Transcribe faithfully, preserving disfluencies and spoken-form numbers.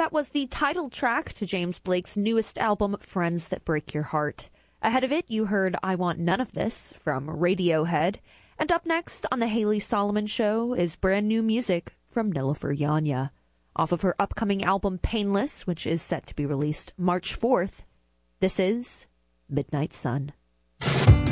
That was the title track to James Blake's newest album, Friends That Break Your Heart. Ahead of it, you heard I Want None of This from Radiohead. And up next on The Haley Solomon Show is brand new music from Nilüfer Yanya. Off of her upcoming album, Painless, which is set to be released March fourth, this is Midnight Sun.